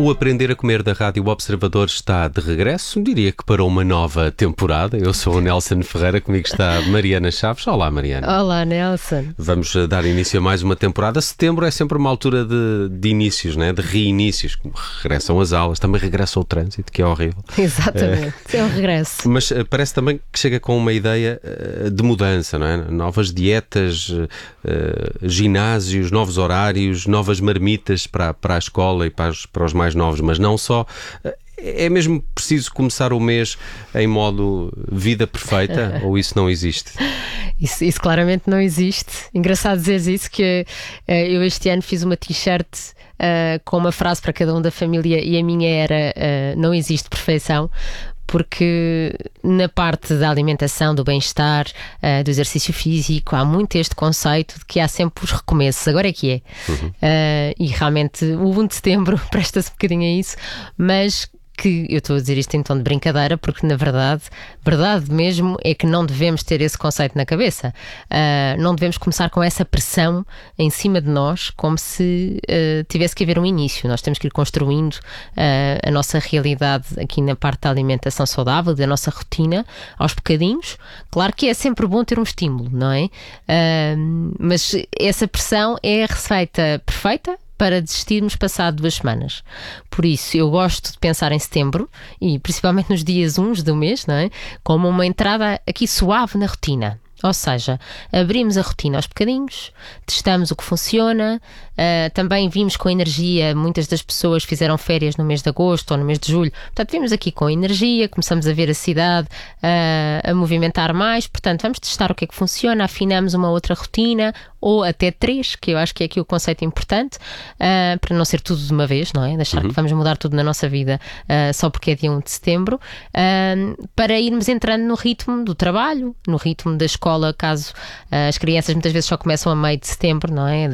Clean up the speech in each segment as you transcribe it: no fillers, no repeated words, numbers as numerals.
O Aprender a Comer da Rádio Observador está de regresso, diria que para uma nova temporada. Eu sou o Nelson Ferreira, comigo está Mariana Chaves. Olá, Mariana. Olá, Nelson. Vamos dar início a mais uma temporada. Setembro é sempre uma altura de inícios, né? De reinícios. Regressam as aulas, também regressa o trânsito, que é horrível. Exatamente, é um regresso. Mas parece também que chega com uma ideia de mudança, não é? Novas dietas, ginásios, novos horários, novas marmitas para a escola e para os mais novos, mas não só. É mesmo preciso começar o mês em modo vida perfeita ou isso não existe? Isso claramente não existe. Engraçado dizer isso, que eu este ano fiz uma t-shirt com uma frase para cada um da família e a minha era não existe perfeição. Porque na parte da alimentação, do bem-estar, do exercício físico, há muito este conceito de que há sempre os recomeços. Agora é que é. E realmente o 1 de setembro presta-se um bocadinho a isso, mas que eu estou a dizer isto em tom de brincadeira, porque na verdade mesmo é que não devemos ter esse conceito na cabeça. Não devemos começar com essa pressão em cima de nós, como se tivesse que haver um início. Nós temos que ir construindo a nossa realidade aqui na parte da alimentação saudável, da nossa rotina, aos bocadinhos. Claro que é sempre bom ter um estímulo, não é? Mas essa pressão é a receita perfeita para desistirmos passado 2 semanas. Por isso, eu gosto de pensar em setembro, e principalmente nos dias 1 do mês, não é? Como uma entrada aqui suave na rotina. Ou seja, abrimos a rotina aos bocadinhos, testamos o que funciona, também vimos com energia, muitas das pessoas fizeram férias no mês de agosto ou no mês de julho, portanto vimos aqui com energia, começamos a ver a cidade a movimentar mais, portanto vamos testar o que é que funciona, afinamos uma outra rotina, ou até 3, que eu acho que é aqui o conceito importante, para não ser tudo de uma vez, não é? Deixar que vamos mudar tudo na nossa vida só porque é dia 1 de setembro, para irmos entrando no ritmo do trabalho, no ritmo da escola, caso as crianças muitas vezes só começam a meio de setembro, não é?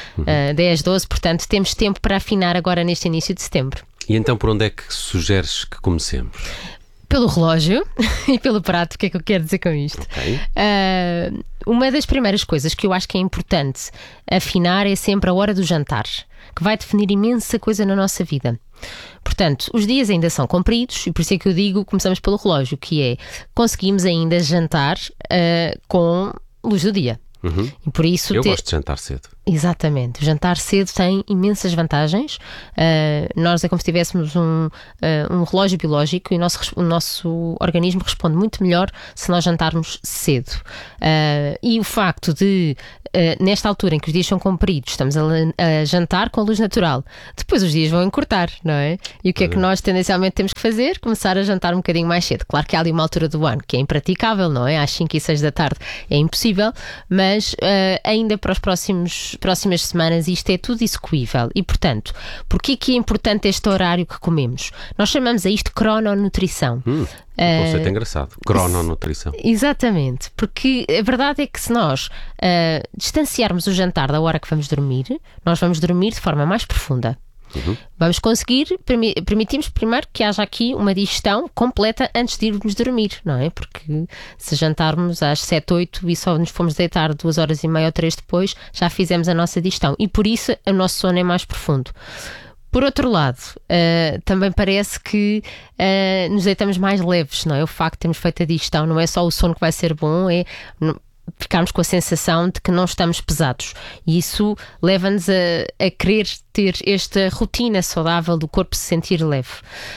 10, 12, portanto temos tempo para afinar agora neste início de setembro. E então por onde é que sugeres que comecemos? Pelo relógio e pelo prato. O que é que eu quero dizer com isto? Okay. Uma das primeiras coisas que eu acho que é importante afinar é sempre a hora do jantar, que vai definir imensa coisa na nossa vida. Portanto, os dias ainda são compridos e por isso é que eu digo, começamos pelo relógio, que é, conseguimos ainda jantar com luz do dia. E por isso eu gosto de jantar cedo. Exatamente, o jantar cedo tem imensas vantagens. Nós é como se tivéssemos um relógio biológico e o nosso organismo responde muito melhor se nós jantarmos cedo. E o facto de, nesta altura em que os dias são compridos, estamos a jantar com luz natural, depois os dias vão encurtar, não é? E o que é que nós tendencialmente temos que fazer? Começar a jantar um bocadinho mais cedo. Claro que há ali uma altura do ano que é impraticável, não é? Às 5 e 6 da tarde é impossível, mas ainda para as próximas semanas isto é tudo execuível. E portanto, porquê que é importante este horário que comemos? Nós chamamos a isto crononutrição. Um conceito engraçado, crononutrição. Exatamente, porque a verdade é que se nós distanciarmos o jantar da hora que vamos dormir, nós vamos dormir de forma mais profunda. Vamos conseguir, permitimos primeiro que haja aqui uma digestão completa antes de irmos dormir, não é? Porque se jantarmos às 7, 8 e só nos fomos deitar 2 horas e meia ou 3 depois, já fizemos a nossa digestão e por isso o nosso sono é mais profundo. Por outro lado, também parece que nos deitamos mais leves, não é? O facto de termos feito a digestão não é só o sono que vai ser bom, é ficarmos com a sensação de que não estamos pesados. E isso leva-nos a querer ter esta rotina saudável do corpo se sentir leve.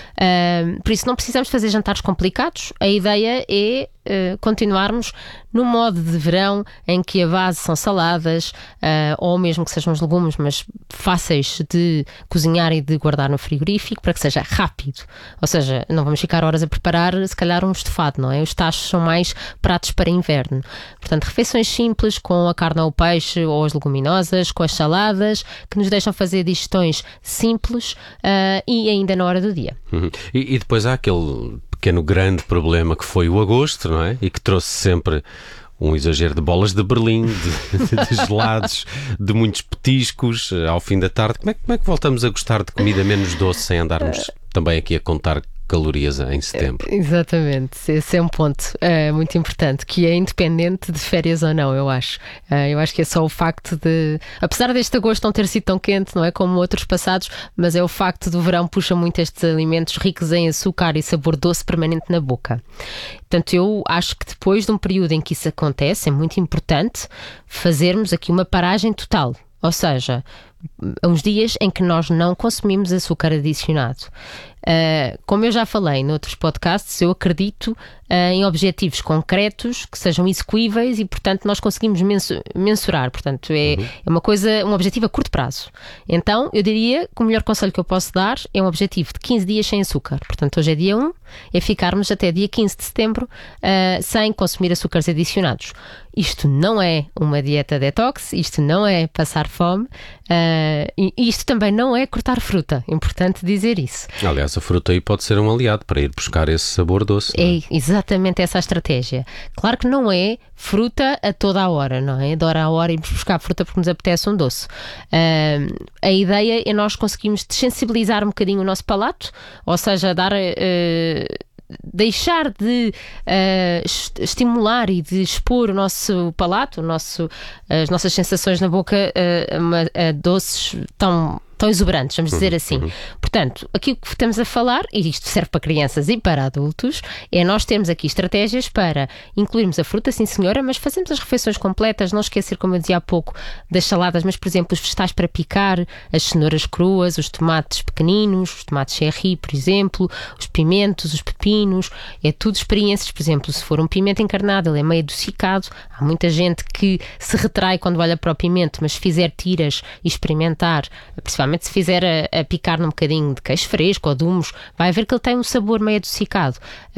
Por isso não precisamos fazer jantares complicados. A ideia é continuarmos no modo de verão em que a base são saladas ou mesmo que sejam os legumes, mas fáceis de cozinhar e de guardar no frigorífico para que seja rápido. Ou seja, não vamos ficar horas a preparar se calhar um estofado, não é? Os tachos são mais pratos para inverno. Portanto, refeições simples com a carne ou o peixe ou as leguminosas, com as saladas, que nos deixam fazer digestões simples e ainda na hora do dia. E depois há aquele pequeno grande problema que foi o agosto, não é? E que trouxe sempre um exagero de bolas de Berlim, de gelados, de muitos petiscos ao fim da tarde. Como é que voltamos a gostar de comida menos doce sem andarmos também aqui a contar calorias em setembro. Exatamente, esse é um ponto muito importante, que é independente de férias ou não, eu acho. Eu acho que é só o facto de, apesar deste agosto não ter sido tão quente, não é como outros passados, mas é o facto do verão puxa muito estes alimentos ricos em açúcar e sabor doce permanente na boca. Portanto, eu acho que depois de um período em que isso acontece, é muito importante fazermos aqui uma paragem total. Ou seja, uns dias em que nós não consumimos açúcar adicionado. Como eu já falei noutros podcasts, eu acredito em objetivos concretos que sejam execuíveis e, portanto, nós conseguimos mensurar. Portanto, é uma coisa, um objetivo a curto prazo. Então, eu diria que o melhor conselho que eu posso dar é um objetivo de 15 dias sem açúcar. Portanto, hoje é dia 1, é ficarmos até dia 15 de setembro sem consumir açúcares adicionados. Isto não é uma dieta detox, isto não é passar fome, e isto também não é cortar fruta. É importante dizer isso. Aliás, a fruta aí pode ser um aliado para ir buscar esse sabor doce. É exatamente essa a estratégia. Claro que não é fruta a toda a hora, não é? De hora a hora irmos buscar fruta porque nos apetece um doce. A ideia é nós conseguirmos desensibilizar um bocadinho o nosso palato, ou seja, deixar de estimular e de expor o nosso palato, as nossas sensações na boca a doces tão exuberantes, vamos dizer assim. Portanto, aqui o que estamos a falar, e isto serve para crianças e para adultos, é nós termos aqui estratégias para incluirmos a fruta, sim senhora, mas fazemos as refeições completas, não esquecer, como eu dizia há pouco, das saladas, mas por exemplo os vegetais para picar, as cenouras cruas, os tomates pequeninos, os tomates cherry, por exemplo, os pimentos, os pepinos, é tudo experiências. Por exemplo, se for um pimento encarnado, ele é meio adocicado, há muita gente que se retrai quando olha para o pimento, mas se fizer tiras e experimentar, principalmente se fizer a picar num bocadinho de queijo fresco ou de humos, vai ver que ele tem um sabor meio adocicado.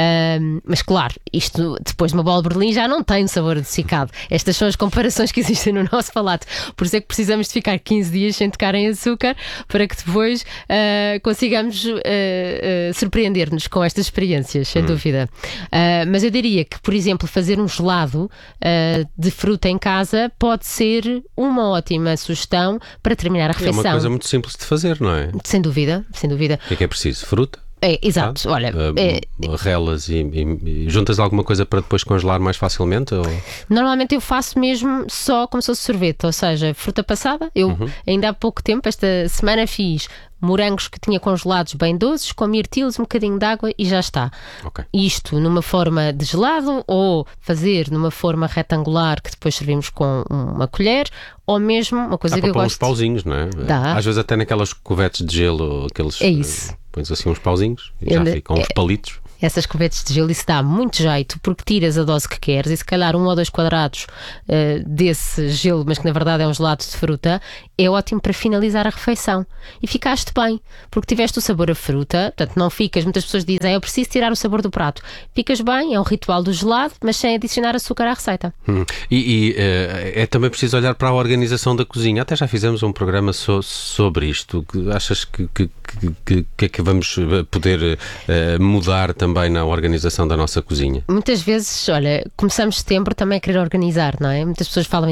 Mas claro, isto depois de uma bola de Berlim já não tem um sabor adocicado. Estas são as comparações que existem no nosso palato. Por isso é que precisamos de ficar 15 dias sem tocar em açúcar para que depois consigamos surpreender-nos com estas experiências, sem dúvida. Mas eu diria que, por exemplo, fazer um gelado de fruta em casa pode ser uma ótima sugestão para terminar a refeição. É uma coisa muito simples de fazer, não é? Sem dúvida, sem dúvida. O que é preciso? Fruta? Exato, olha... relas e juntas alguma coisa para depois congelar mais facilmente? Ou... Normalmente eu faço mesmo só como se fosse sorvete, ou seja, fruta passada. Eu ainda há pouco tempo, esta semana, fiz morangos que tinha congelados bem doces, com mirtilos, um bocadinho de água e já está. Okay. Isto numa forma de gelado, ou fazer numa forma retangular que depois servimos com uma colher, ou mesmo uma coisa que eu gosto... uns pauzinhos, não é? Dá. Às vezes até naquelas cuvetes de gelo, aqueles... É isso. Pões assim uns pauzinhos e já ficam uns palitos. Essas cuvetes de gelo, isso dá muito jeito, porque tiras a dose que queres e se calhar 1 ou 2 quadrados desse gelo, mas que na verdade é um gelado de fruta, é ótimo para finalizar a refeição. E ficaste bem, porque tiveste o sabor a fruta, portanto não ficas, muitas pessoas dizem, eu preciso tirar o sabor do prato. Ficas bem, é um ritual do gelado, mas sem adicionar açúcar à receita. É também preciso olhar para a organização da cozinha. Até já fizemos um programa sobre isto. Achas que é que vamos poder mudar também na organização da nossa cozinha? Muitas vezes, olha, começamos setembro também a querer organizar, não é? Muitas pessoas falam